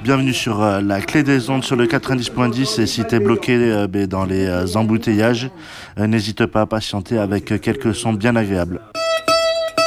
bienvenue sur la clé des ondes sur le 90.10 et si t'es bloqué dans les embouteillages, n'hésite pas à patienter avec quelques sons bien agréables.